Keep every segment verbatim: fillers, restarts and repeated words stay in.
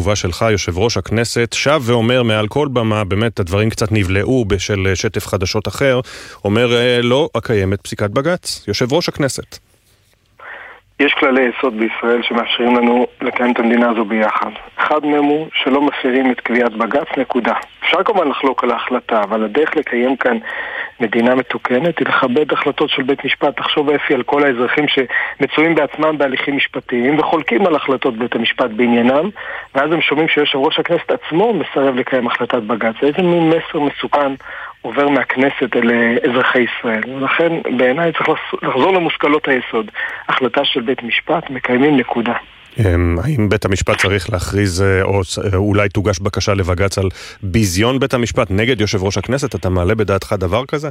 התגובה שלך, יושב ראש הכנסת, שב ואומר מעל כל במה, באמת הדברים קצת נבלעו בשל שטף חדשות אחר, אומר לא אקיים את פסיקת בג"ץ. יושב ראש הכנסת. יש כללי יסוד בישראל שמאפשרים לנו לקיים את המדינה הזו ביחד. אחד מהם הוא שלא מפירים את קביעת בג"ץ, נקודה. אפשר כמובן לחלוק על ההחלטה, אבל הדרך לקיים כאן מדינה מתוקנת היא לכבד החלטות של בית משפט. תחשוב אפי על כל האזרחים שמצויים בעצמם בהליכים משפטיים וחולקים על החלטות בית המשפט בעניינם, ואז הם שומעים שיושב ראש הכנסת עצמו מסרב לקיים החלטת בג"ץ. איזה מין מסר מסוכן עובר מהכנסת אל אזרחי ישראל. ולכן בעיניי צריך לחזור למושכלות היסוד. החלטה של בית משפט מקיימים, נקודה. האם בית המשפט צריך להכריז, או אולי תוגש בקשה לבג"ץ על ביזיון בית המשפט נגד יושב ראש הכנסת? אתה מעלה בדעתך דבר כזה?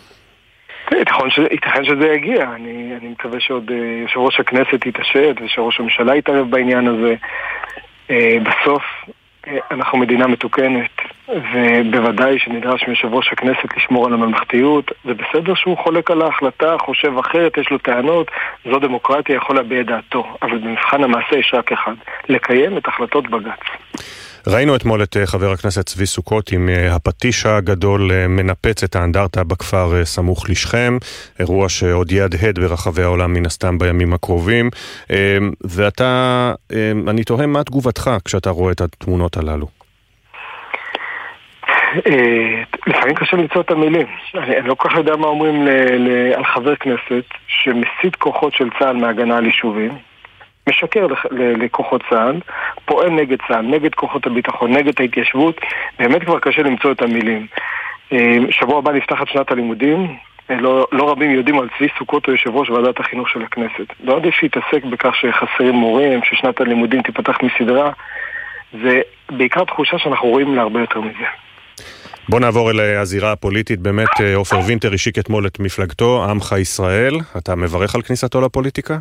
ייתכן שזה יגיע. אני, אני מקווה שעוד יושב ראש הכנסת יתעשת ושראש הממשלה יתערב בעניין הזה. בסוף אנחנו מדינה מתוקנת, ובוודאי שנדרש מיושב ראש הכנסת לשמור על הממלכתיות. זה בסדר שהוא חולק על ההחלטה, חושב אחרת, יש לו טענות, זו דמוקרטיה, יכול להביע דעתו, אבל במבחן המעשה יש רק אחד, לקיים את החלטות בג"ץ. ראינו אתמול את חבר הכנסת צבי סוכות עם הפטיש הגדול מנפץ את האנדרטה בכפר סמוך לשכם, אירוע שעוד יהדהד ברחבי העולם מן הסתם בימים הקרובים. ואתה, אני תוהה מה תגובתך כשאתה רואה את התמונות הללו? לפעמים קשה למצוא את המילים. אני לא כל כך יודע מה אומרים על חבר כנסת שמסית כוחות של צה"ל מהגנה על יישובים, משקר לכוחות צה"ל, פועל נגד צה"ל, נגד כוחות הביטחון, נגד ההתיישבות. באמת כבר קשה למצוא את המילים. שבוע הבא נפתחת שנת הלימודים, לא, לא רבים יודעים על צבי סוכות או יושב ראש ועדת החינוך של הכנסת. לא עדיף שיתעסק בכך שחסרים מורים, ששנת הלימודים תיפתח מסדרה. זה בעיקר תחושה שאנחנו רואים להרבה יותר מזה. בוא נעבור אל הזירה הפוליטית. באמת עופר וינטר השיק אתמול את מפלגתו, עמך ישראל. אתה מברך על כניסתו לפוליטיקה?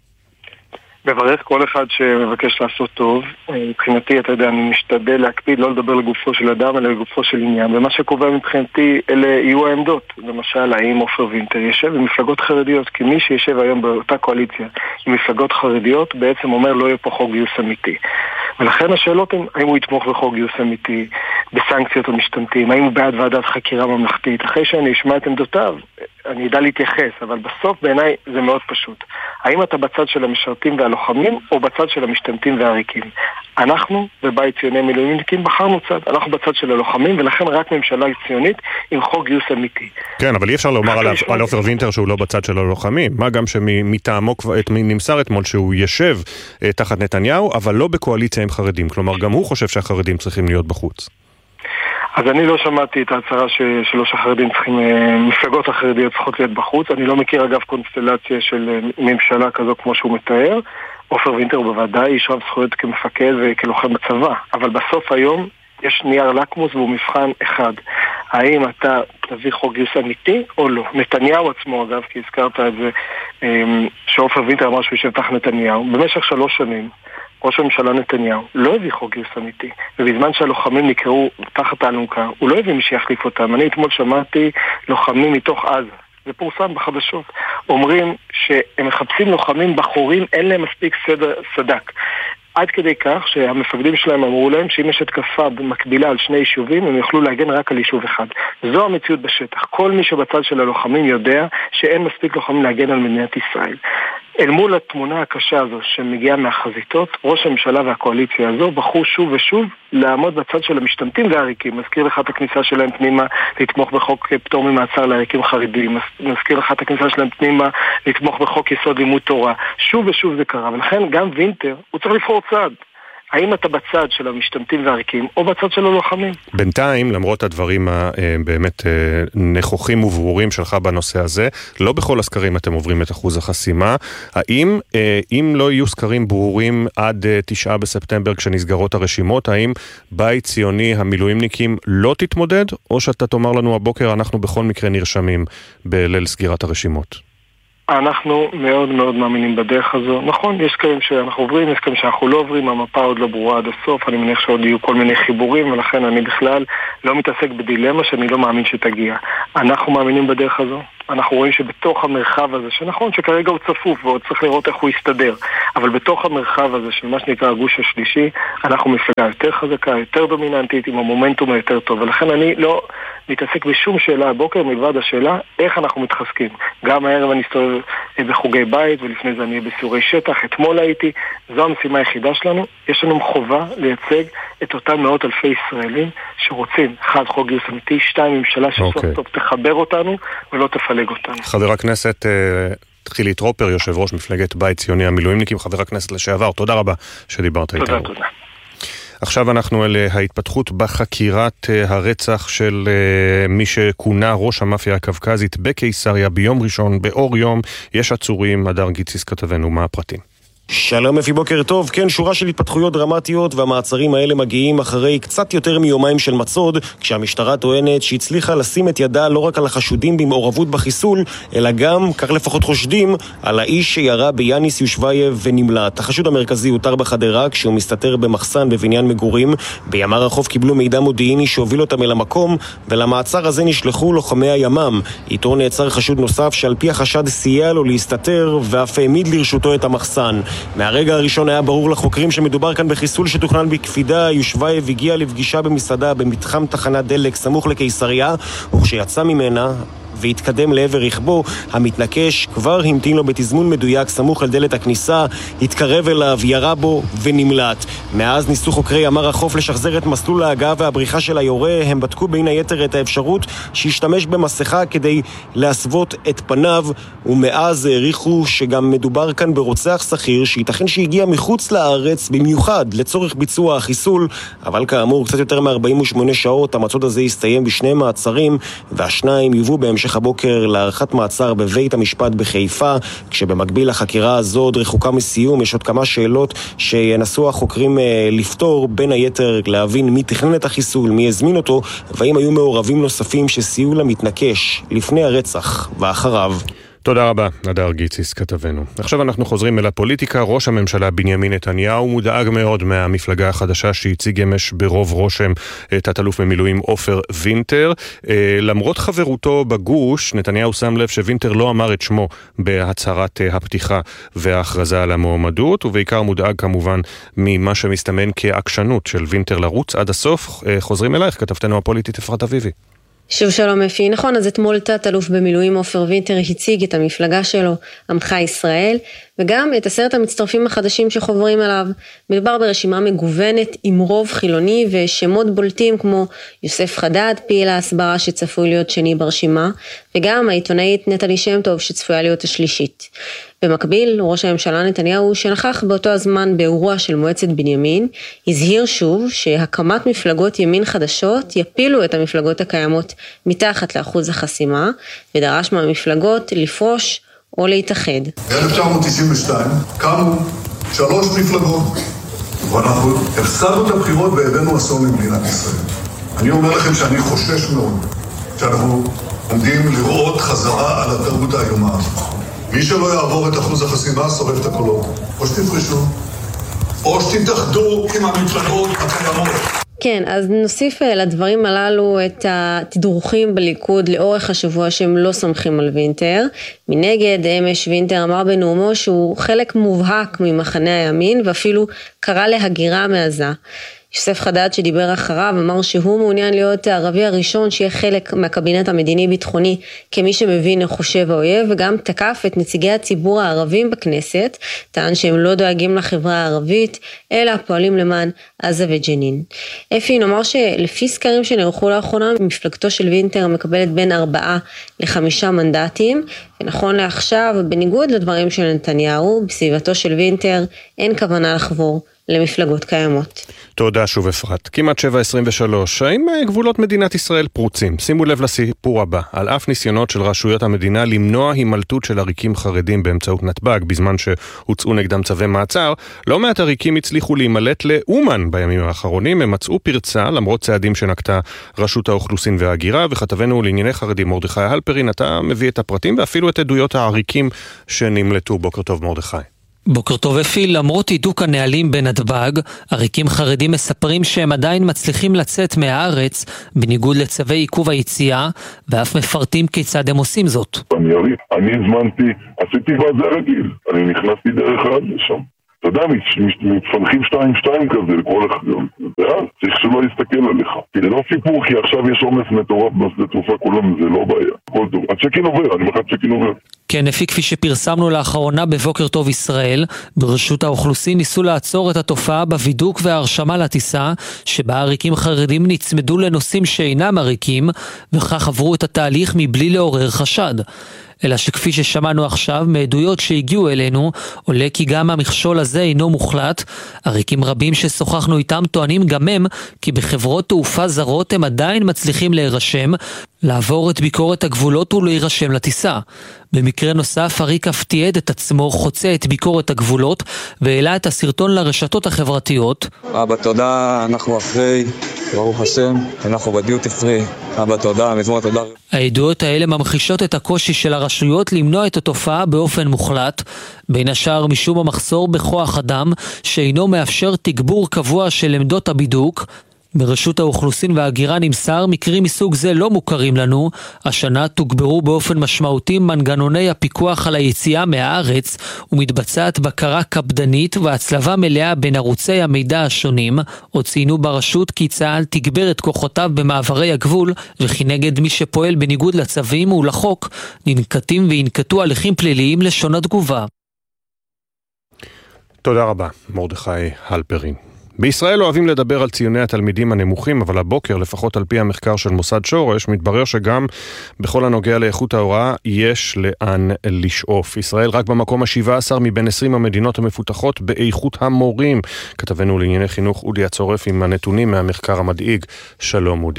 מברך כל אחד שמבקש לעשות טוב. מבחינתי, אתה יודע, אני משתדל להקפיד לא לדבר לגופו של אדם, אלא לגופו של עניין. ומה שקובע מבחינתי, אלה יהיו העמדות. למשל, האם עופר וינטר ישב במפלגות חרדיות? כי מי שישב היום באותה קואליציה עם מפלגות חרדיות, בעצם אומר לא יהיה פה חוק גיוס אמיתי. ולכן השאלות הן, האם הוא יתמוך בחוק גיוס אמיתי, בסנקציות המשתמטים, האם הוא בעד ועדת חקירה ממלכתית. אחרי שאני אשמע את עמדותיו, אני ידע להתייחס, אבל בסוף בעיניי זה מאוד פשוט. האם אתה בצד של המשרתים והלוחמים, או בצד של המשתמטים והעריקים? אנחנו, בבית ציוני מילואימניקים, בחרנו צד. אנחנו בצד של הלוחמים, ולכן רק ממשלה ציונית עם חוק גיוס אמיתי. כן, אבל אי אפשר לומר על עופר וינטר שהוא לא בצד של הלוחמים. מה גם שמטעמו נמסר אתמול שהוא ישב תחת נתניהו, אבל לא בקואליציה עם חרדים. כלומר, גם הוא חושב שהחרדים צריכים להיות בחוץ. אז אני לא שמעתי את ההצהרה שלא שהחרדים צריכים, מפלגות החרדיות צריכות להיות בחוץ. אני לא מכיר אגב קונסטלציה של ממשלה כזו כמו שהוא מתאר. עופר וינטר בוודאי יש רב זכויות כמפקד וכלוחם בצבא. אבל בסוף היום יש נייר לקמוס והוא מבחן אחד. האם אתה תביא חוק גיוס אמיתי או לא? נתניהו עצמו אגב, כי הזכרת את זה, שעופר וינטר אמר שהוא ישב תחת נתניהו. במשך שלוש שנים ראש הממשלה נתניהו לא הביא חוק גיוס אמיתי, ובזמן שהלוחמים נקראו תחת האלונקה, הוא לא הביא מי שיחליף אותם. אני אתמול שמעתי לוחמים מתוך עזה, זה פורסם בחדשות, אומרים שהם מחפשים לוחמים בחורים, אין להם מספיק סדר, סדק. עד כדי כך שהמפקדים שלהם אמרו להם שאם יש התקפה במקבילה על שני יישובים, הם יוכלו להגן רק על יישוב אחד. זו המציאות בשטח. כל מי שבצד של הלוחמים יודע שאין מספיק לוחמים להגן על מדינת ישראל. אל מול התמונה הקשה הזו שמגיעה מהחזיתות, ראש הממשלה והקואליציה הזו בחרו שוב ושוב לעמוד בצד של המשתמטים והעריקים. מזכיר לך את הכניסה שלהם פנימה לתמוך בחוק פטור ממעצר לעריקים חרדים. מזכיר לך את הכניסה שלהם פנימה לתמוך בחוק יסוד לימוד תורה. שוב ושוב זה קרה, ולכן גם וינטר הוא צריך לבחור צד. האם אתה בצד של המשתמטים והעריקים או בצד של הלוחמים? בינתיים, למרות הדברים הבאמת נכוחים וברורים שלך בנושא הזה, לא בכל הסקרים אתם עוברים את אחוז החסימה. האם, אם לא יהיו סקרים ברורים עד תשעה בספטמבר כשנסגרות הרשימות, האם בית ציוני המילואימניקים לא תתמודד, או שאתה תאמר לנו הבוקר אנחנו בכל מקרה נרשמים בליל סגירת הרשימות? אנחנו מאוד מאוד מאמינים בדרך הזו. נכון, יש סקרים שאנחנו עוברים, יש סקרים שאנחנו לא עוברים, המפה עוד לא ברורה עד הסוף, אני מניח שעוד יהיו כל מיני חיבורים, ולכן אני בכלל לא מתעסק בדילמה שאני לא מאמין שתגיע. אנחנו מאמינים בדרך הזו, אנחנו רואים שבתוך המרחב הזה, שנכון שכרגע הוא צפוף ועוד צריך לראות איך הוא יסתדר, אבל בתוך המרחב הזה של מה שנקרא הגוש השלישי, אנחנו מפלגה יותר חזקה, יותר דומיננטית, עם המומנטום היותר טוב, ולכן אני לא מתעסק בשום שאלה הבוקר מלבד השאלה איך אנחנו מתחזקים. גם הערב אני אסתובב בחוגי בית, ולפני זה אני אהיה בסיורי שטח, אתמול הייתי, זו המשימה היחידה שלנו, יש לנו חובה לייצג את אותם מאות אלפי ישראלים שרוצים, אחד, חוק גיוס אמיתי, שתיים, ממשלה שסוף okay. טוב תחבר אותנו ולא תפלג אותנו. חבר הכנסת חילי טרופר, יושב ראש מפלגת בית ציוני המילואימניקים, חבר הכנסת לשעבר, תודה רבה שדיברת איתנו. תודה, תודה. עכשיו אנחנו אל ההתפתחות בחקירת הרצח של מי שכונה ראש המאפיה הקווקזית בקיסריה ביום ראשון, באור יום. יש עצורים, הדר גיציס כתבנו, מה הפרטים? שלום אפי, בוקר טוב. כן, שורה של התפתחויות דרמטיות, והמעצרים האלה מגיעים אחרי קצת יותר מיומיים של מצוד, כשהמשטרה טוענת שהצליחה לשים את ידה לא רק על החשודים במעורבות בחיסול, אלא גם, כך לפחות חושדים, על האיש שירה ביאניס יושבייב ונמלט. החשוד המרכזי הותר בחדרה כשהוא מסתתר במחסן בבניין מגורים. בימ"ר החוף קיבלו מידע מודיעיני שהוביל אותם אל המקום, ולמעצר הזה נשלחו לוחמי הימ"מ. איתו נעצר חשוד נוסף שעל פי החשד סייע לו להסתתר ואף העמיד לרשותו את המחסן. מהרגע הראשון היה ברור לחוקרים שמדובר כאן בחיסול שתוכנן בקפידה. יושבייב הגיע לפגישה במסעדה במתחם תחנת דלק סמוך לקיסריה, וכשיצא ממנה והתקדם לעבר רכבו, המתנקש כבר המתין לו בתזמון מדויק סמוך על דלת הכניסה, התקרב אליו, ירה בו ונמלט. מאז ניסו חוקרי ימ"ר החוף לשחזר את מסלול ההגעה והבריחה של היורה. הם בדקו בין היתר את האפשרות שישתמש במסכה כדי להסוות את פניו, ומאז העריכו שגם מדובר כאן ברוצח שכיר שייתכן שהגיע מחוץ לארץ במיוחד לצורך ביצוע החיסול. אבל כאמור, קצת יותר מ-ארבעים ושמונה שעות המצוד הזה הסתיים בשני מעצרים, והשניים יובאו בהמשך הבוקר להארכת מעצר בבית המשפט בחיפה. כשבמקביל לחקירה הזאת רחוקה מסיום, יש עוד כמה שאלות שינסו החוקרים לפתור, בין היתר להבין מי תכנן את החיסול, מי הזמין אותו, והאם היו מעורבים נוספים שסייעו למתנקש לפני הרצח ואחריו. תודה רבה, הדר גיציס כתבנו. עכשיו אנחנו חוזרים אל הפוליטיקה. ראש הממשלה בנימין נתניהו מודאג מאוד מהמפלגה החדשה שהציג אמש ברוב רושם תת-אלוף במילואים עופר וינטר. למרות חברותו בגוש, נתניהו שם לב שווינטר לא אמר את שמו בהצהרת הפתיחה וההכרזה על המועמדות, ובעיקר מודאג כמובן ממה שמסתמן כעקשנות של וינטר לרוץ עד הסוף. חוזרים אלייך, כתבתנו הפוליטית אפרת אביבי. שוב שלום אפי, נכון, אז אתמול תת-אלוף במילואים עופר וינטר הציג את המפלגה שלו, עמך ישראל, וגם את עשרת המצטרפים החדשים שחוברים אליו. מדובר ברשימה מגוונת עם רוב חילוני ושמות בולטים כמו יוסף חדד, פעיל ההסברה שצפוי להיות שני ברשימה, וגם העיתונאית נטלי שם טוב שצפויה להיות השלישית. במקביל, ראש הממשלה נתניהו, שנכח באותו הזמן באירוע של מועצת בנימין, הזהיר שוב שהקמת מפלגות ימין חדשות יפילו את המפלגות הקיימות מתחת לאחוז החסימה, ודרש מהמפלגות לפרוש או להתאחד. ב-אלף תשע מאות תשעים ושתיים קמו שלוש מפלגות, ואנחנו הפסדנו את הבחירות והבאנו אסון למדינת ישראל. אני אומר לכם שאני חושש מאוד שאנחנו עומדים לראות חזרה על התרבות האיומה הזאת. מי שלא יעבור את אחוז החסימה שורף את הקולות. או שתפרשו, או שתתאחדו עם המפלגות הקיימות. כן, אז נוסיף לדברים הללו את התדרוכים בליכוד לאורך השבוע שהם לא סומכים על וינטר. מנגד, אמש וינטר אמר בנאומו שהוא חלק מובהק ממחנה הימין, ואפילו קרא להגירה מעזה. יוסף חדד שדיבר אחריו אמר שהוא מעוניין להיות הערבי הראשון שיהיה חלק מהקבינט המדיני-ביטחוני כמי שמבין איך חושב האויב, וגם תקף את נציגי הציבור הערבים בכנסת, טען שהם לא דואגים לחברה הערבית, אלא פועלים למען עזה וג'נין. אפי, נאמר שלפי סקרים שנערכו לאחרונה, מפלגתו של וינטר מקבלת בין ארבעה לחמישה מנדטים, ונכון לעכשיו, בניגוד לדברים של נתניהו, בסביבתו של וינטר אין כוונה לחבור למפלגות קיימות. תודה שוב אפרת. כמעט שבע עשרים ושלוש. האם גבולות מדינת ישראל פרוצים? שימו לב לסיפור הבא. על אף ניסיונות של רשויות המדינה למנוע הימלטות של עריקים חרדים באמצעות נתב"ג בזמן שהוצאו נגדם צווי מעצר, לא מעט עריקים הצליחו להימלט לאומן בימים האחרונים. הם מצאו פרצה למרות צעדים שנקטה רשות האוכלוסין וההגירה, וכתבנו לענייני חרדים מרדכי הלפרין, אתה מביא את הפרטים ואפילו את עדויות העריקים שנמלטו. בוקר טוב מרדכי. בוקר טוב אפי, למרות הידוק הנהלים בנתב"ג, עריקים חרדים מספרים שהם עדיין מצליחים לצאת מהארץ, בניגוד לצווי עיכוב היציאה, ואף מפרטים כיצד הם עושים זאת. אני אריק, אני הזמנתי, עשיתי ועדה רגיל, אני נכנסתי דרך עד לשם. אתה יודע, מתפנחים שתיים שתיים כזה לכל החזון. ואז צריך שלא יסתכל עליך. כי זה לא סיפור, כי עכשיו יש עומס מטורף בשדה תעופה כולם, זה לא בעיה. הכל טוב. הצ'קין עובר, אני מחד צ'קין עובר. כן, לפי כפי שפרסמנו לאחרונה בבוקר טוב ישראל, ברשות האוכלוסין ניסו לעצור את התופעה בבידוק וההרשמה לטיסה, שבה עריקים חרדים נצמדו לנושאים שאינם עריקים, וכך עברו את התהליך מבלי לעורר חשד. אלא שכפי ששמענו עכשיו מעדויות שהגיעו אלינו, עולה כי גם המכשול הזה אינו מוחלט. עריקים רבים ששוחחנו איתם טוענים גם הם כי בחברות תעופה זרות הם עדיין מצליחים להירשם, לעבור את ביקורת הגבולות ולהירשם לטיסה. במקרה נוסף, עריק אף תיעד את עצמו חוצה את ביקורת הגבולות והעלה את הסרטון לרשתות החברתיות. אבא תודה, אנחנו אחרי, ברוך השם, אנחנו בדיוטי פרי. אבא תודה, מזמור תודה. העדויות האלה ממחישות את הקושי של הרשויות למנוע את התופעה באופן מוחלט, בין השאר משום המחסור בכוח אדם שאינו מאפשר תגבור קבוע של עמדות הבידוק. ברשות האוכלוסין וההגירה נמסר, מקרים מסוג זה לא מוכרים לנו. השנה תוגברו באופן משמעותי מנגנוני הפיקוח על היציאה מהארץ, ומתבצעת בקרה קפדנית והצלבה מלאה בין ערוצי המידע השונים. עוד ציינו ברשות כי צה"ל תגבר את כוחותיו במעברי הגבול, וכי נגד מי שפועל בניגוד לצווים ולחוק ננקטים וינקטו הליכים פליליים לשון התגובה. תודה רבה, מרדכי הלפרין. בישראל אוהבים לדבר על ציוני התלמידים הנמוכים, אבל הבוקר, לפחות על פי המחקר של מוסד שורש, מתברר שגם בכל הנוגע לאיכות ההוראה יש לאן לשאוף. ישראל רק במקום ה-שבע עשר מבין עשרים המדינות המפותחות באיכות המורים. כתבנו לענייני חינוך אודי הצורף עם הנתונים מהמחקר המדאיג. שלום אודי.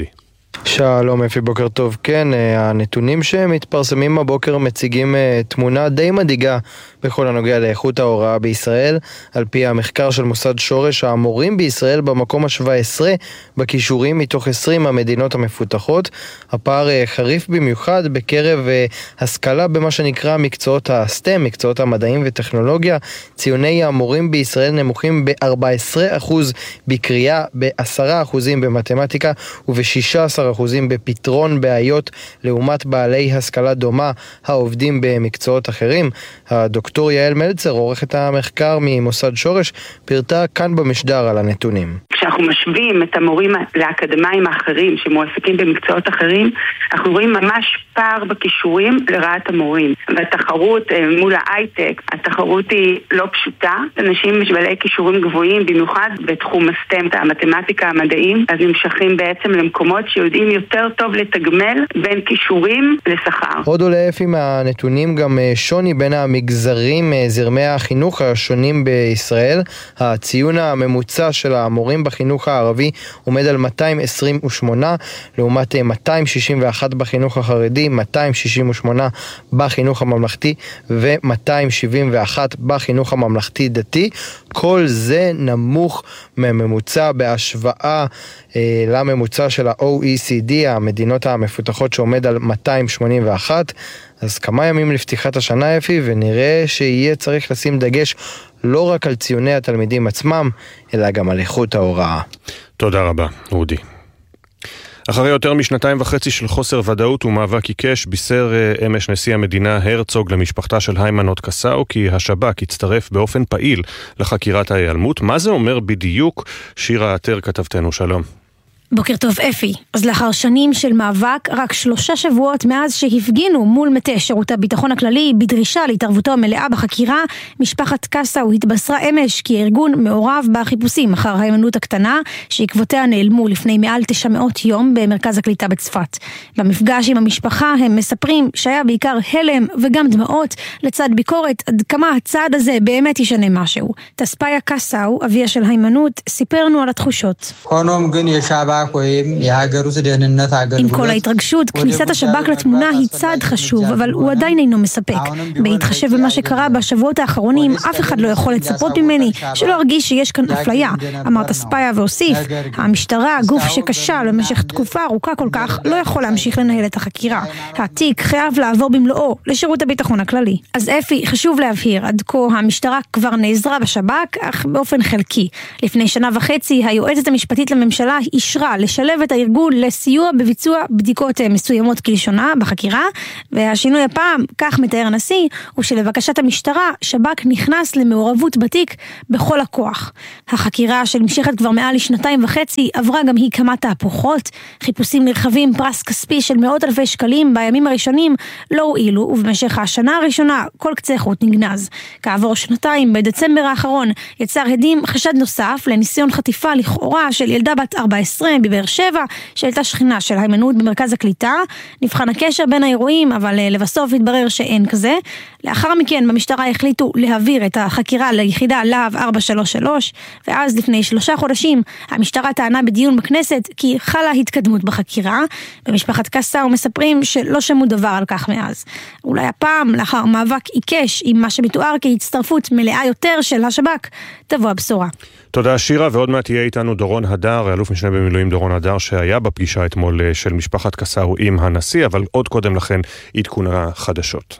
שלום אפי, בוקר טוב. כן, הנתונים שמתפרסמים הבוקר מציגים תמונה די מדאיגה בכל הנוגע לאיכות ההוראה בישראל. על פי המחקר של מוסד שורש, המורים בישראל במקום ה-שבע עשרה בכישורים מתוך עשרים המדינות המפותחות. הפער חריף במיוחד בקרב השכלה במה שנקרא מקצועות הסטם, מקצועות המדעים וטכנולוגיה. ציוני המורים בישראל נמוכים ב-ארבעה עשר אחוז בקריאה, ב-עשרה אחוז במתמטיקה וב-שישה עשר אחוזים בפתרון בעיות, לעומת בעלי השכלה דומה העובדים במקצועות אחרים. הדוקטור יעל מלצר, עורכת המחקר ממוסד שורש, פירטה כאן במשדר על הנתונים. כשאנחנו משווים את המורים לאקדמיים האחרים שמועסקים במקצועות אחרים, אנחנו רואים ממש פער בכישורים לרעת המורים. והתחרות מול ההייטק, התחרות היא לא פשוטה. אנשים בעלי כישורים גבוהים, במיוחד בתחום הסטם, המתמטיקה, המדעים, אז נמשכים בעצם למקומות שיודעים יותר טוב לתגמל בין כישורים לשכר. עוד עולה אפי מהנתונים גם שוני בין המגזרים, זרמי החינוך השונים בישראל. הציון הממוצע של המורים בחינוך הערבי עומד על מאתיים עשרים ושמונה, לעומת מאתיים שישים ואחת בחינוך החרדי, מאתיים שישים ושמונה בחינוך הממלכתי ו-מאתיים שבעים ואחת בחינוך הממלכתי דתי. כל זה נמוך מממוצע בהשוואה אה, לממוצע של ה-או אי סי די, המדינות המפותחות, שעומד על מאתיים שמונים ואחת. אז כמה ימים לפתיחת השנה אפי, ונראה שיהיה צריך לשים דגש לא רק על ציוני התלמידים עצמם, אלא גם על איכות ההוראה. תודה רבה, אודי. אחרי יותר משנתיים וחצי של חוסר ודאות ומאבק עיקש, בישר אמש נשיא המדינה הרצוג למשפחתה של היימנוט קסאו כי השב"כ יצטרף באופן פעיל לחקירת ההיעלמות. מה זה אומר בדיוק? שירה עטר כתבתנו, שלום. בוקר טוב אפי. אז לאחר שנים של מאבק, רק שלושה שבועות מאז שהפגינו מול מטה שירות הביטחון הכללי בדרישה להתערבותו המלאה בחקירה, משפחת קסאו התבשרה אמש כי הארגון מעורב בחיפושים אחר היימנוט הקטנה, שעקבותיה נעלמו לפני מעל תשע מאות יום במרכז הקליטה בצפת. במפגש עם המשפחה הם מספרים שהיה בעיקר הלם וגם דמעות, לצד ביקורת עד כמה הצעד הזה באמת ישנה משהו. תספיה קסאו, אביה של היימנוט, סיפרנו על התחושות. خانم گن یه شب עם כל ההתרגשות, כניסת השב"כ לתמונה היא צעד חשוב, אבל הוא עדיין אינו מספק. בהתחשב במה שקרה בשבועות האחרונים, אף אחד לא יכול לצפות ממני שלא ארגיש שיש כאן אפליה. אמרת ספאיה והוסיף, המשטרה, גוף שקשה למשך תקופה ארוכה כל כך, לא יכול להמשיך לנהל את החקירה. התיק חייב לעבור במלואו לשירות הביטחון הכללי. אז אפי, חשוב להבהיר, עד כה המשטרה כבר נעזרה בשב"כ, אך באופן חלקי. לפני שנה וחצי, היועצת המשפטית לממשלה אישרה לשלב את הארגון לסיוע בביצוע בדיקות מסוימות כלשונה בחקירה, והשינוי הפעם, כך מתאר הנשיא, הוא שלבקשת המשטרה, שב"כ נכנס למעורבות בתיק בכל הכוח. החקירה שנמשכת כבר מעל לשנתיים וחצי עברה גם היא כמה תהפוכות, חיפושים נרחבים, פרס כספי של מאות אלפי שקלים בימים הראשונים לא הועילו, ובמשך השנה הראשונה כל קצה חוט נגנז. כעבור שנתיים, בדצמבר האחרון, יצר הדים חשד נוסף לניסיון חטיפה לכאורה של ילדה בת ארבע עשרה בבאר שבע, שהייתה שכנה של היימן עודה במרכז הקליטה. נבחן הקשר בין האירועים, אבל לבסוף התברר שאין כזה. לאחר מכן במשטרה החליטו להעביר את החקירה ליחידה להב ארבע שלוש שלוש, ואז לפני שלושה חודשים המשטרה טענה בדיון בכנסת כי חלה התקדמות בחקירה. במשפחת קסאו מספרים שלא שמעו דבר על כך מאז. אולי הפעם, לאחר מאבק עיקש עם מה שמתואר כהצטרפות מלאה יותר של השב"כ, תבוא הבשורה. תודה שירה, ועוד מעט יהיה איתנו דורון הדר, אלוף משנה במילואים דורון הדר, שהיה בפגישה אתמול של משפחת קסאו עם הנשיא, אבל עוד קודם לכן עדכון החדשות.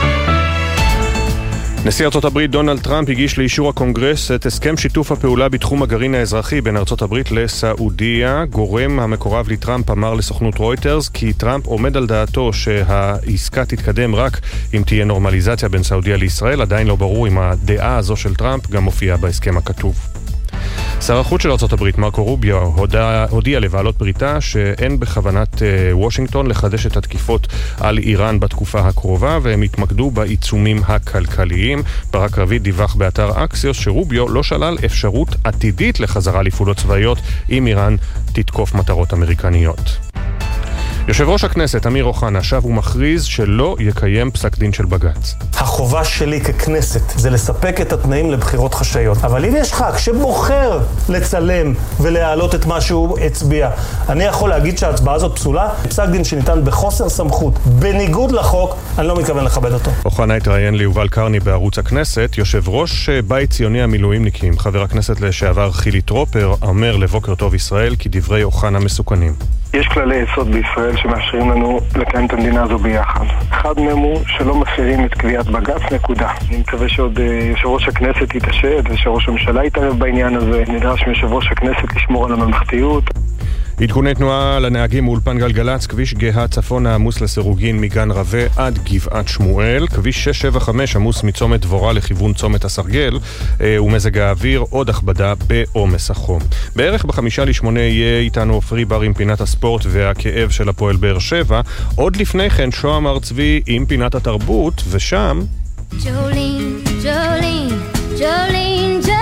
נשיא ארצות הברית דונלד טראמפ הגיש לאישור הקונגרס את הסכם שיתוף הפעולה בתחום הגרעין האזרחי בין ארצות הברית לסעודיה. גורם המקורב לטראמפ אמר לסוכנות רויטרס כי טראמפ עומד על דעתו שהעסקה תתקדם רק אם תהיה נורמליזציה בין סעודיה לישראל. עדיין לא ברור אם הדעה הזו של טראמפ גם מופיעה בהסכם הכתוב. שר החוץ של ארצות הברית מרקו רוביו הודיע, הודיע לבעלות בריתה שאין בכוונת uh, וושינגטון לחדש את התקיפות על איראן בתקופה הקרובה, והם התמקדו בעיצומים הכלכליים. ברק רביד דיווח באתר אקסיוס שרוביו לא שלל אפשרות עתידית לחזרה לפעולות צבאיות אם איראן תתקוף מטרות אמריקניות. יושב ראש הכנסת אמיר אוחנה שב ומכריז שלא יקיים פסק דין של בג"ץ. החובה שלי ככנסת זה לספק את התנאים לבחירות חשאיות. אבל אם יש ח"כ שבוחר לצלם ולהעלות את מה שהוא הצביע, אני יכול להגיד שההצבעה הזאת פסולה? פסק דין שניתן בחוסר סמכות, בניגוד לחוק, אני לא מתכוון לכבד אותו. אוחנה התראיין ליובל קרני בערוץ הכנסת. יושב ראש בית ציוני המילואימניקים, חבר הכנסת לשעבר חילי טרופר, אומר לבוקר טוב ישראל כי דברי אוחנה מסוכנים. יש כללי יסוד בישראל שמאפשרים לנו לקיים את המדינה הזו ביחד. אחד מהם הוא שלא מפרים את קביעת בג"ץ, נקודה. אני מקווה שעוד יושב ראש הכנסת יתעשת ושראש הממשלה יתערב בעניין הזה. נדרש מיושב ראש הכנסת לשמור על הממלכתיות. עדכוני תנועה לנהגים מאולפן גלגלץ, כביש גאה צפון העמוס לסירוגין מגן רווה עד גבעת שמואל, כביש שש שבע חמש עמוס מצומת דבורה לכיוון צומת הסרגל, ומזג האוויר עוד הכבדה בעומס החום. בערך בחמישה לשמונה יהיה איתנו עופרי בר עם פינת הספורט והכאב של הפועל באר שבע. עוד לפני כן שוהם הר צבי עם פינת התרבות, ושם ג'ולין, ג'ולין, ג'ולין, ג'ולין,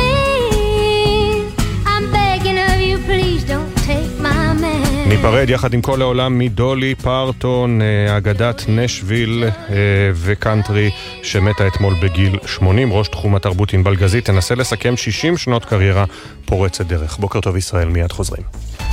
I'm begging of you, please don't take my man. ניפרד יחד עם כל העולם מדולי פרטון, אגדת נשוויל וקאנטרי שמתה אתמול בגיל שמונים. ראש תחום התרבות ענבל גזית תנסה לסכם שישים שנות קריירה פורצת דרך. בוקר טוב ישראל, מיד חוזרים.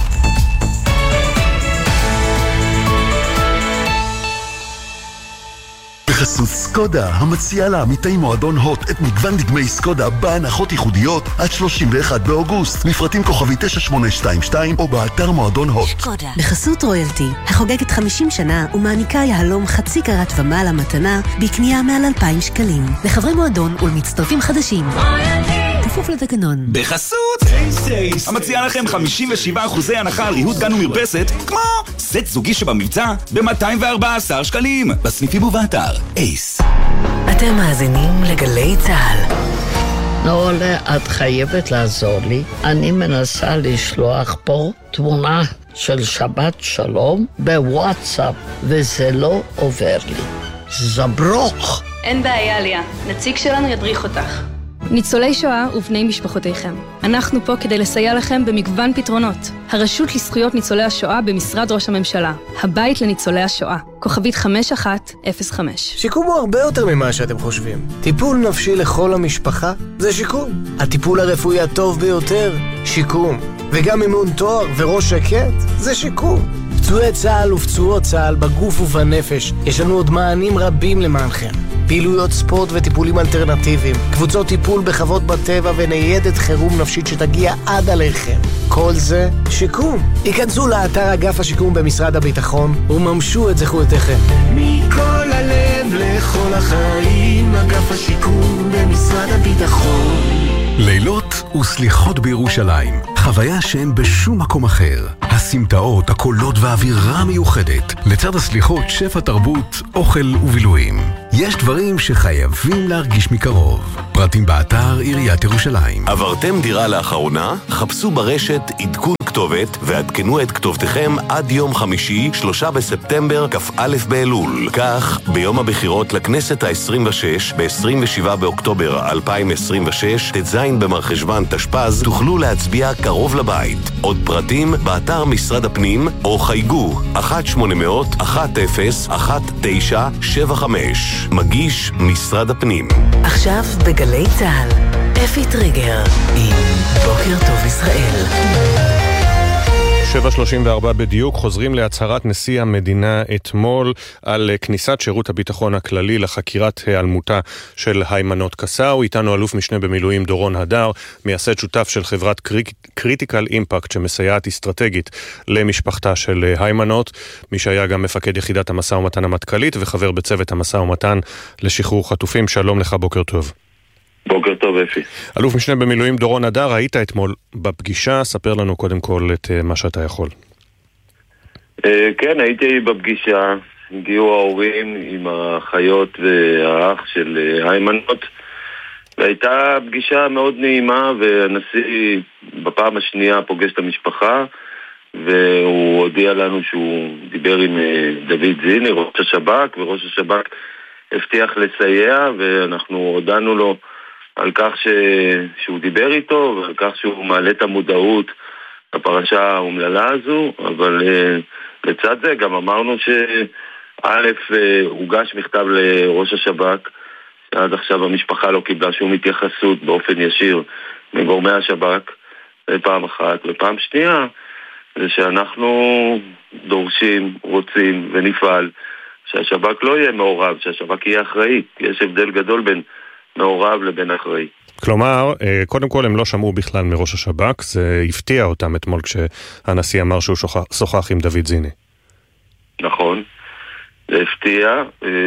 בחסות סקודה, המציעה לעמיתי מועדון הוט את מגוון דגמי סקודה בהנחות ייחודיות עד שלושים ואחד באוגוסט. מפרטים כוכבי תשע שמונה שתיים שתיים או באתר מועדון הוט. סקודה. בחסות רויאלטי, החוגגת חמישים שנה ומעניקה יהלום חצי קרת ומעלה מתנה בקנייה מעל אלפיים שקלים. לחברי מועדון ולמצטרפים חדשים. כפוף לתקנון. בחסות אייס אייס, המציעה לכם חמישים ושבעה אחוזי הנחה על ריהוט גן ומרפסת, כמו סט זוגי שבמבצע ב-מאתיים וארבעה עשר שקלים. בסניפים ובאתר אייס. אתם מאזינים לגלי צהל. נולה, את חייבת לעזור לי. אני מנסה לשלוח פה תמונה של שבת שלום בוואטסאפ, וזה לא עובר לי. זברוך. אין בעיה, ליה. נציג שלנו ידריך אותך. ניצולי שואה ובני משפחותיכם. אנחנו פה כדי לסייע לכם במגוון פתרונות. הרשות לזכויות ניצולי השואה במשרד ראש הממשלה. הבית לניצולי השואה. כוכבית חמש אחת אפס חמש. שיקום הוא הרבה יותר ממה שאתם חושבים. טיפול נפשי לכל המשפחה זה שיקום. הטיפול הרפואי הטוב ביותר, שיקום. וגם אימון תואר וראש שקט זה שיקום. פצועי צה"ל ופצועות צה"ל בגוף ובנפש, יש לנו עוד מענים רבים למענכם. פעילויות ספורט וטיפולים אלטרנטיביים, קבוצות טיפול בחוות בטבע וניידת חירום נפשית שתגיע עד עליכם. כל זה שיקום. היכנסו לאתר אגף השיקום במשרד הביטחון וממשו את זכויותיכם. מכל הלב לכל החיים, אגף השיקום במשרד הביטחון. לילות וסליחות בירושלים, חוויה שאין בשום מקום אחר. הסמטאות, הקולות והאווירה מיוחדת. לצד הסליחות, שפע תרבות, אוכל ובילויים. יש דברים שחייבים להרגיש מקרוב. פרטים באתר עיריית ירושלים. עברתם דירה לאחרונה? חפשו ברשת עדכון כתובת ועדכנו את כתובתכם עד יום חמישי, שלושה בספטמבר, כ"א באלול. כך, ביום הבחירות לכנסת ה-עשרים ושש, ב-עשרים ושבעה באוקטובר אלפיים עשרים ושש, ט"ז במרחשוון תשפ"ז, תוכלו להצביע קרוב לבית. עוד פרטים באתר משרד הפנים או חייגו אחת שמונה אפס אפס אחת אפס אחת תשע שבע חמש. מגיש משרד הפנים. עכשיו בגלי צהל, אפי טריגר עם בוקר טוב ישראל. שבע שלושים וארבע בדיוק, חוזרים להצהרת נשיא המדינה אתמול על כניסת שירות הביטחון הכללי לחקירת היעלמותה של היימנוט קסאו. איתנו אלוף משנה במילואים דורון הדר, מייסד שותף של חברת קריטיקל אימפקט שמסייעת אסטרטגית למשפחתה של היימנוט, מי שהיה גם מפקד יחידת המשא ומתן המטכ"לית וחבר בצוות המשא ומתן לשחרור חטופים. שלום לך, בוקר טוב. בוקר טוב אפי. אלוף משנה במילואים דורון הדר, היית אתמול בפגישה, ספר לנו קודם כל את מה שאתה יכול. כן, הייתי בפגישה, הגיעו ההורים עם האחיות והאח של היימנוט, והייתה פגישה מאוד נעימה, והנשיא בפעם השנייה פוגש את המשפחה, והוא הודיע לנו שהוא דיבר עם דוד זיני, ראש השב"כ, וראש השב"כ הבטיח לסייע, ואנחנו הודענו לו על כך ש... שהוא דיבר איתו, ועל כך שהוא מעלה את המודעות לפרשה האומללה הזו, אבל uh, לצד זה גם אמרנו שא' הוגש מכתב לראש השב"כ, שעד עכשיו המשפחה לא קיבלה שום התייחסות באופן ישיר מגורמי השב"כ, פעם אחת, ופעם שנייה, זה שאנחנו דורשים, רוצים ונפעל שהשב"כ לא יהיה מעורב, שהשב"כ יהיה אחראי. יש הבדל גדול בין מעורב לבין אחראי. כלומר, קודם כל הם לא שמעו בכלל מראש השב"כ, זה הפתיע אותם אתמול כשהנשיא אמר שהוא שוחח עם דוד זיני. נכון, זה הפתיע,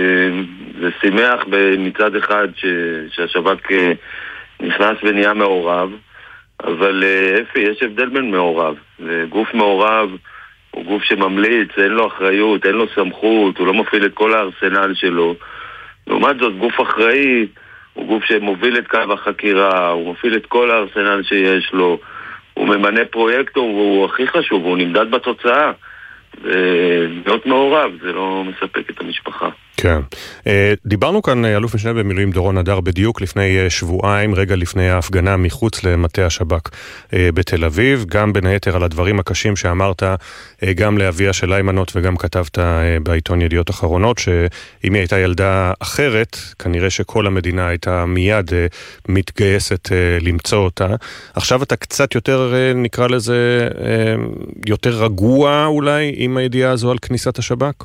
זה שימח מצד אחד שהשב"כ נכנס ונהיה מעורב, אבל אפי, יש הבדל בין מעורב. גוף מעורב הוא גוף שממליץ, אין לו אחריות, אין לו סמכות, הוא לא מפעיל את כל הארסנל שלו. לעומת זאת, גוף אחראי הוא גוף שמוביל את קו החקירה, הוא מפעיל את כל הארסנל שיש לו, הוא ממנה פרויקטור, והוא הכי חשוב, הוא נמדד בתוצאה. ולהיות מעורב, זה לא מספק את המשפחה. כן. דיברנו כאן, אלוף משנה במילואים דורון הדר, בדיוק לפני שבועיים, רגע לפני ההפגנה מחוץ למטה השב"כ בתל אביב, גם בין היתר על הדברים הקשים שאמרת גם לאביה של היימנוט, וגם כתבת בעיתון ידיעות אחרונות, שאם היא הייתה ילדה אחרת, כנראה שכל המדינה הייתה מיד מתגייסת למצוא אותה. עכשיו אתה קצת יותר, נקרא לזה, יותר רגוע אולי עם הידיעה הזו על כניסת השב"כ?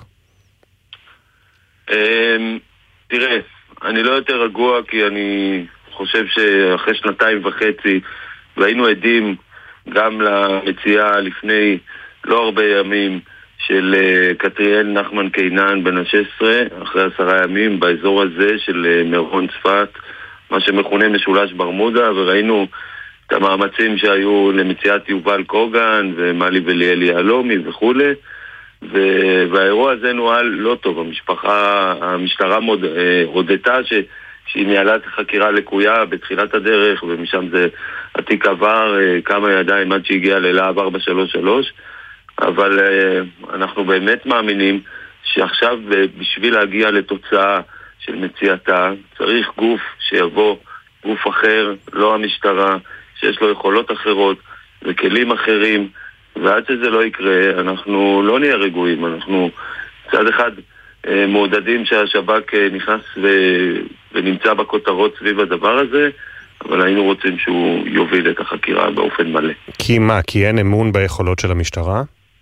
תראה, אני לא יותר רגוע כי אני חושב שאחרי שנתיים וחצי והיינו עדים גם למציאה לפני לא הרבה ימים של קטריאל נחמן קינן בן ה-שש עשרה, אחרי עשרה ימים באזור הזה של מירון צפת, מה שמכונה משולש ברמודה, וראינו את המאמצים שהיו למציאת יובל קוגן ומלי וליאלי אלומי וכו'. והאירוע הזה נועל לא טוב. המשפחה, המשטרה מוד, הודתה ש, שהיא ניהלה חקירה לקויה בתחילת הדרך, ומשם זה עתיק עבר כמה ידיים עד שהגיע ללהב ארבע שלוש שלוש, אבל אנחנו באמת מאמינים שעכשיו בשביל להגיע לתוצאה של מציאתה צריך גוף שיבוא, גוף אחר, לא המשטרה, שיש לו יכולות אחרות וכלים אחרים, ועד שזה לא יקרה, אנחנו לא נהיה רגועים. אנחנו צד אחד מעודדים שהשב"כ נכנס ו... ונמצא בכותרות סביב הדבר הזה, אבל היינו רוצים שהוא יוביל את החקירה באופן מלא. כי מה? כי אין אמון ביכולות של המשטרה?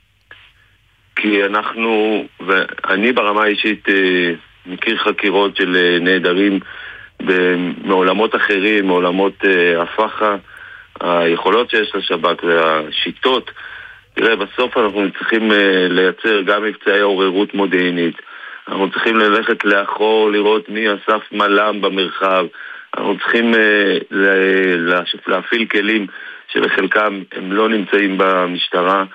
כי אנחנו, ואני ברמה האישית מכיר חקירות של נעדרים מעולמות אחרים, מעולמות הפחה, היכולות שיש לשב"כ והשיטות. תראה, בסוף אנחנו צריכים לייצר גם מבצעי עוררות מודיעינית. אנחנו צריכים ללכת לאחור, לראות מי אסף מלם במרחב. אנחנו צריכים להפעיל כלים שבחלקם הם לא נמצאים במשטרה.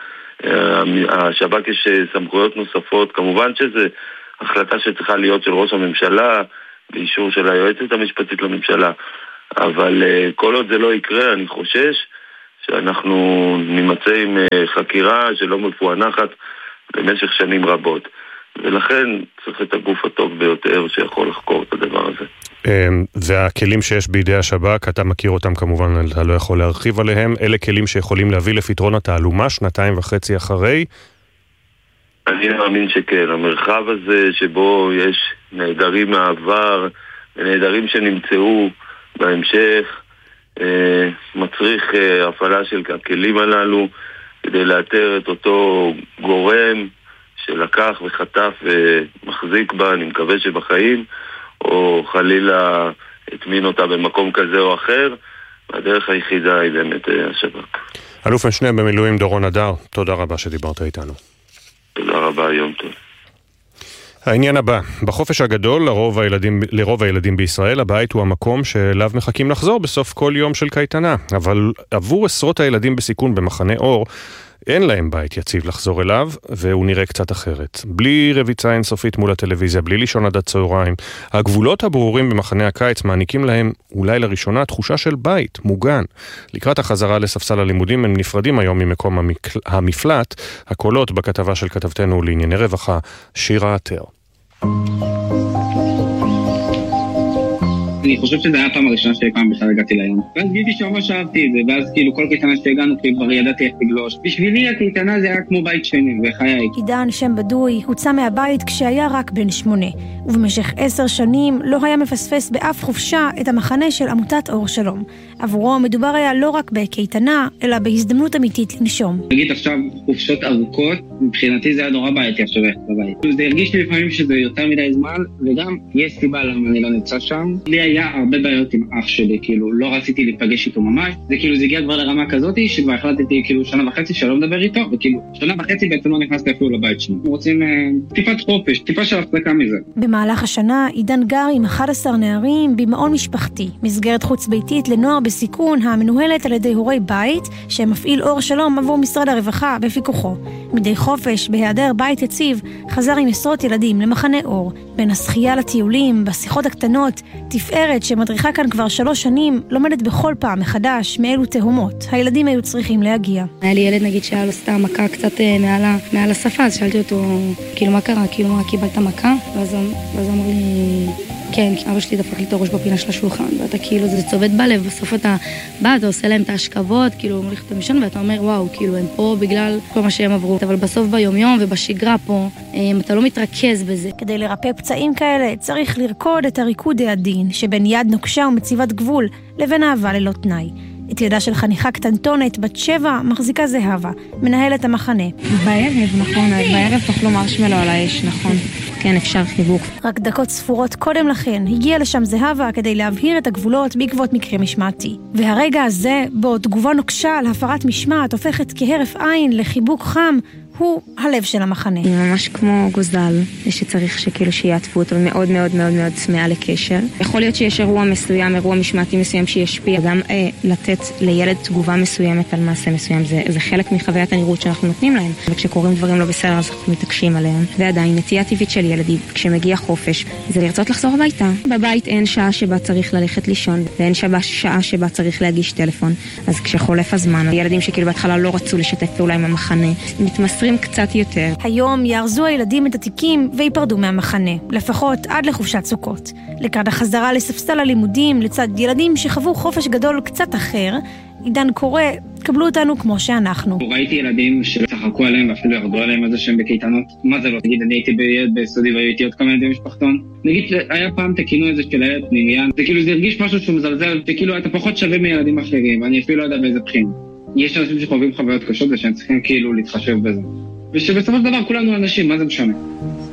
השב"כ יש סמכויות נוספות. כמובן שזו החלטה שצריכה להיות של ראש הממשלה, באישור של היועצת המשפטית לממשלה. אבל כל עוד זה לא יקרה, אני חושש שאנחנו נמצא עם חקירה שלא מפוענחת במשך שנים רבות. ולכן צריך את הגוף הטוב ביותר שיכול לחקור את הדבר הזה. והכלים שיש בידי השב"כ, אתה מכיר אותם כמובן, אתה לא יכול להרחיב עליהם, אלה כלים שיכולים להביא לפתרון התעלומה שנתיים וחצי אחרי? אני מאמין שכן. המרחב הזה שבו יש נעדרים מהעבר ונעדרים שנמצאו בהמשך, מצריך הפעלה של הכלים הללו כדי לאתר את אותו גורם שלקח וחטף ומחזיק בה, אני מקווה שבחיים, או חלילה התמין אותה במקום כזה או אחר. הדרך היחידה היא באמת השב"כ. אלוף משנה במילואים דורון הדר, תודה רבה שדיברת איתנו. תודה רבה, יום טוב. העניין הבא, בחופש הגדול לרוב הילדים, לרוב הילדים בישראל הבית הוא המקום שאליו מחכים לחזור בסוף כל יום של קייטנה, אבל עבור עשרות הילדים בסיכון במחנה אור אין להם בית יציב לחזור אליו, והוא נראה קצת אחרת. בלי רביצה אינסופית מול הטלוויזיה, בלי לישון עד הצהריים. הגבולות הברורים במחנה הקיץ מעניקים להם אולי לראשונה תחושה של בית, מוגן. לקראת החזרה לספסל הלימודים הם נפרדים היום ממקום המקל... המפלט. הקולות בכתבה של כתבתנו לענייני רווחה, שירה עטר. אני חושב שזה היה הפעם הראשונה שפעם בכלל הגעתי לים. ואז גידי שממש אהבתי את זה, ואז כאילו כל קייטנה שהגענו כאילו כבר ידעתי איך לגלוש. בשבילי הקייטנה זה היה כמו בית שני, בחיי. עידן, שם בדוי, הוצא מהבית כשהיה רק בן שמונה, ובמשך עשר שנים לא היה מפספס באף חופשה את המחנה של עמותת אור שלום. עבורו מדובר היה לא רק בקייטנה, אלא בהזדמנות אמיתית לנשום. נגיד עכשיו חופשות ארוכות, מבחינתי זה היה נורא בעייתי עכשיו בבית. זה הרגיש לי לפעמים שזה יותר מדי זמן, וגם יש סיבה למה אני לא נמצא שם. לי היה הרבה בעיות עם אח שלי, כאילו לא רציתי להיפגש איתו ממש, זה כאילו זה הגיע כבר לרמה כזאת שכבר החלטתי כאילו שנה וחצי שלא מדבר איתו, וכאילו שנה וחצי בעצם לא נכנסתי אפילו לבית שלי. רוצים אה, טיפת חופש, טיפה של הפסקה מזה. במהלך השנה עידן גר עם אחד עשר נערים במעון משפחתי, מסגרת חוץ ביתית לנוער בסיכון המנוהלת על ידי הורי בית שמפעיל אור שלום עבור משרד הרווחה בפיקוחו. מדי חופש, בהיעדר בית יציב, חזר עם עשרות ילדים למחנה אור. בין השחייה לטיולים, בשיחות הקטנות, תפארת שמדריכה כאן כבר שלוש שנים, לומדת בכל פעם מחדש מאלו תהומות. הילדים היו צריכים להגיע. היה לי ילד נגיד שהיה לו סתם מכה קצת מעל, מעל השפה, אז שאלתי אותו, כאילו מה קרה, כאילו מה קיבלת מכה? ואז, ואז אמר לי, כן, אבא שלי דפק לי את הראש בפינה של השולחן, ואתה כאילו, זה צובט בלב, בסוף אתה בא, אתה עושה להם את ההשכבות, כאילו, מוליך את המשון, ואתה אומר, וואו, כאילו, הם פה בגלל כל מה שהם עברו. אבל בסוף ביומיום ובשגרה פה, אתה לא מתרכז בזה. כדי לרפא פצעים כאלה, צריך לרקוד את הריקוד העדין, שבין יד נוקשה ומציבת גבול, לבין אהבה ללא תנאי. את ידה של חניכה קטנטונת, בת שבע, מחזיקה זהבה, מנהלת המחנה. בערב, נכון, בערב תאכלו מרשמלו על האש, נכון. כן, אפשר חיבוק. רק דקות ספורות קודם לכן, הגיעה לשם זהבה כדי להבהיר את הגבולות בעקבות מקרה משמעתי. והרגע הזה, בו תגובה נוקשה על הפרת משמעת, הופכת כהרף עין לחיבוק חם, הוא הלב של המחנה. היא ממש כמו גוזל, שצריך שכאילו שיעטפו אותו, מאוד מאוד מאוד מאוד צמאה לקשר. יכול להיות שיש אירוע מסוים, אירוע משמעתי מסוים שישפיע, גם אה, לתת לילד תגובה מסוימת על מעשה מסוים, זה, זה חלק מחוויית הנראות שאנחנו נותנים להם. וכשקוראים דברים לא בסדר, אז אנחנו מתעקשים עליהם. ועדיין, נטייה טבעית של ילדים, כשמגיע חופש, זה לרצות לחזור הביתה. בבית אין שעה שבה צריך ללכת לישון, ואין שעה, שעה שבה צריך להגיש טלפון. אז כשחולף הזמן, ילדים שכאילו בהתחלה לא רצו לשתף פעולה עם המחנה, מתמסרים חוזרים קצת יותר. היום יארזו הילדים את התיקים ויפרדו מהמחנה, לפחות עד לחופשת סוכות. לקראת החזרה לספסל הלימודים לצד ילדים שחוו חופש גדול קצת אחר, עידן קורא, קבלו אותנו כמו שאנחנו. ראיתי ילדים שצחקו עליהם ואפילו ירדו עליהם על זה שהם בקייטנות. מה זה לא? תגיד, אני הייתי בילד ביסודי והייתי עוד כמה ילדים משפחתון. נגיד, היה פעם את הכינוי הזה של הילד פנימייה, זה כאילו זה הרגיש משהו שהוא מזלזל, שכאילו אתה פחות שווה מילדים אחרים, ואני אפילו לא יודע באיזה בחינה. יש אנשים שחווים חוויות קשות ושהם צריכים כאילו להתחשב בזה. ושבסופו של דבר כולנו אנשים, מה זה משנה?